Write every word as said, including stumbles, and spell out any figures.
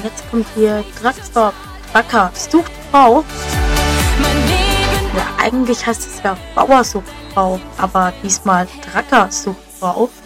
jetzt kommt hier Drugstore Backer sucht Frau. Ja, eigentlich heißt es ja Bauer sucht Frau, aber diesmal Dracker sucht Frau.